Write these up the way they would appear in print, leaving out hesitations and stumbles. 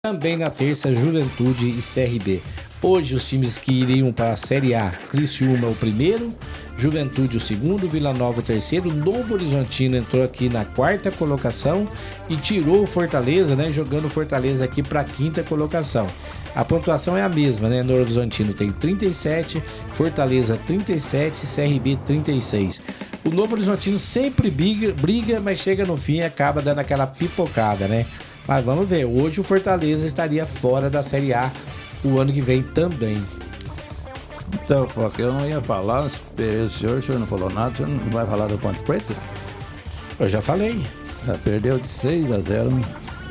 Também na terça, Juventude e CRB. Hoje os times que iriam para a Série A, Criciúma o primeiro, Juventude o segundo, Vila Nova o terceiro, Novo Horizontino entrou aqui na quarta colocação e tirou o Fortaleza, né, jogando o Fortaleza aqui para a quinta colocação. A pontuação é a mesma, né? Novo Horizontino tem 37, Fortaleza 37, CRB 36. O Novo Horizontino sempre briga, mas chega no fim e acaba dando aquela pipocada, né? Mas vamos ver, hoje o Fortaleza estaria fora da Série A o ano que vem também. Então, porque eu não ia falar, o senhor não falou nada, o senhor não vai falar do Ponte Preta? Eu já falei. Já perdeu de 6-0,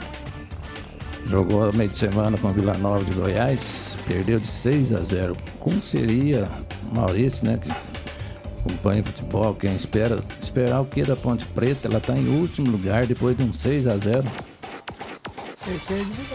jogou no meio de semana com o Vila Nova de Goiás, perdeu de 6-0. Como seria, Maurício, né, que acompanha o futebol, quem esperar o que da Ponte Preta? Ela está em último lugar depois de um 6-0. Terceira divisão.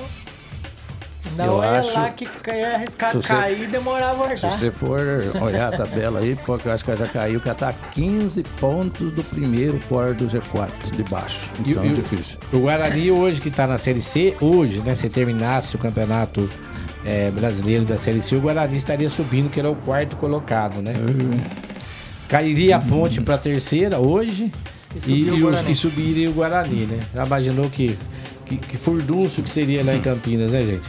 Não é lá que ia arriscar cair e demorar a voltar. Se você for olhar a tabela aí, porque eu acho que ela já caiu, que ela tá 15 pontos do primeiro fora do G4, de baixo. Então é difícil. O Guarani hoje que tá na Série C, hoje, né, se terminasse o campeonato brasileiro da Série C, o Guarani estaria subindo, que era o quarto colocado, né? Cairia a Ponte pra terceira hoje e subiria o Guarani, né? Já imaginou que furdunço que seria lá em Campinas, né, gente?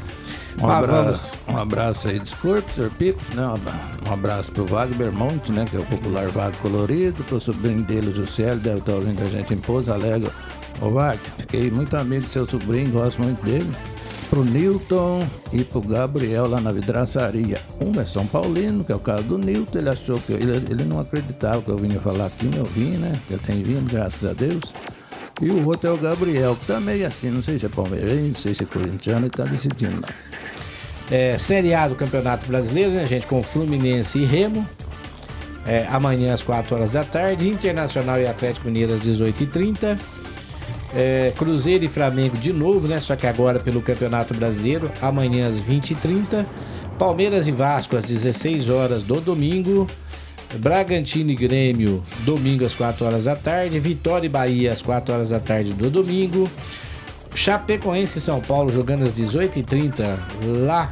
Um abraço aí, desculpe, senhor Pico, né? Um abraço pro Wagner Bermonte, né? Que é o popular Wagner Colorido, pro sobrinho dele, o Juscelio, deve estar ouvindo a gente em Pouso Alegre. Ô Wagner, fiquei muito amigo do seu sobrinho, gosto muito dele. Pro Newton e pro Gabriel lá na vidraçaria. Um é São Paulino, que é o caso do Newton, ele achou que ele não acreditava que eu vinha falar aqui, mas eu vim, né? Eu tenho vindo, graças a Deus. E o outro é o Gabriel, que tá meio assim, não sei se é palmeirense, não sei se é corintiano, ele tá decidindo lá. Série A do Campeonato Brasileiro, né, gente, com Fluminense e Remo. Amanhã às 4 horas da tarde, Internacional e Atlético Mineiro às 18h30. Cruzeiro e Flamengo de novo, né, só que agora pelo Campeonato Brasileiro, amanhã às 20h30. Palmeiras e Vasco às 16 horas do domingo. Bragantino e Grêmio, domingo às 4 horas da tarde. Vitória e Bahia às 4 horas da tarde do domingo. Chapecoense e São Paulo jogando às 18h30 lá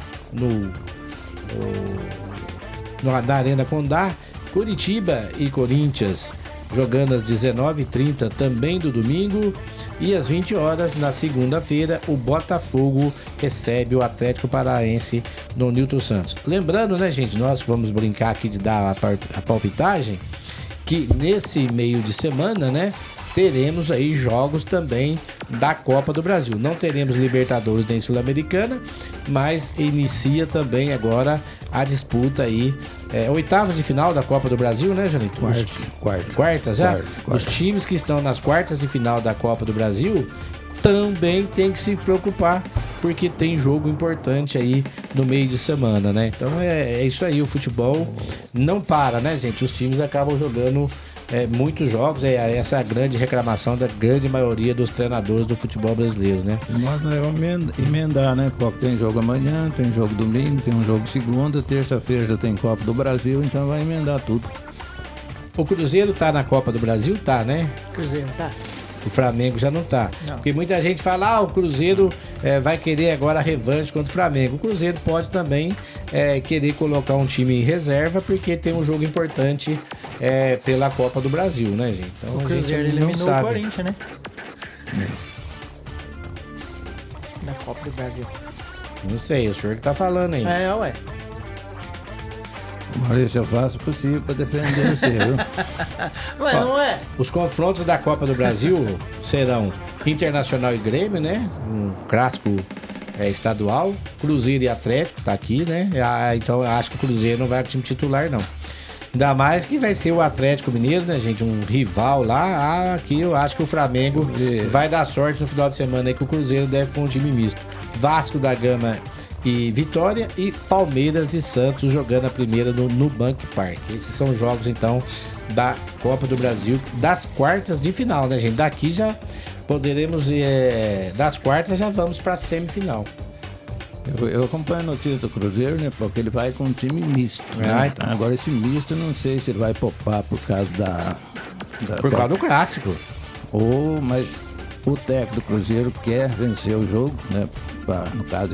na Arena Condá. Curitiba e Corinthians jogando às 19h30 também do domingo. E às 20 horas na segunda-feira, o Botafogo recebe o Atlético Paranaense no Newton Santos. Lembrando, né, gente, nós vamos brincar aqui de dar a palpitagem, que nesse meio de semana, né, teremos aí jogos também da Copa do Brasil. Não teremos Libertadores nem Sul-Americana, mas inicia também agora a disputa aí, oitavas de final da Copa do Brasil, né, Janito? Quartas já? Os times que estão nas quartas de final da Copa do Brasil também tem que se preocupar, porque tem jogo importante aí no meio de semana, né? Então é isso aí, o futebol não para, né, gente? Os times acabam jogando muitos jogos, essa é a grande reclamação da grande maioria dos treinadores do futebol brasileiro, né? Nós vamos emendar, né? Porque tem jogo amanhã, tem jogo domingo, tem um jogo segunda, terça-feira já tem Copa do Brasil, então vai emendar tudo. O Cruzeiro tá na Copa do Brasil? Tá, né? Cruzeiro tá. O Flamengo já não tá. Não. Porque muita gente fala, o Cruzeiro vai querer agora a revanche contra o Flamengo. O Cruzeiro pode também querer colocar um time em reserva, porque tem um jogo importante pela Copa do Brasil, né, gente? Então, o Cruzeiro eliminou o Corinthians, né? Na Copa do Brasil. Não sei, o senhor que tá falando aí. Ué. Maurício, eu faço o possível para defender você, viu? Ué, não é? Os confrontos da Copa do Brasil serão Internacional e Grêmio, né? Um clássico estadual. Cruzeiro e Atlético, tá aqui, né? Então eu acho que o Cruzeiro não vai com o time titular, não. Ainda mais que vai ser o Atlético Mineiro, né, gente? Um rival lá. Aqui eu acho que o Flamengo vai dar sorte no final de semana aí, que o Cruzeiro deve com um time misto. Vasco da Gama e Vitória, e Palmeiras e Santos jogando a primeira no Nubank Park. Esses são os jogos, então, da Copa do Brasil, das quartas de final, né, gente? Daqui já poderemos, das quartas já vamos para a semifinal. Eu acompanho a notícia do Cruzeiro, né, porque ele vai com um time misto, né? Então. Agora esse misto, não sei se ele vai poupar por causa por causa do clássico. Mas o técnico do Cruzeiro quer vencer o jogo, né? no caso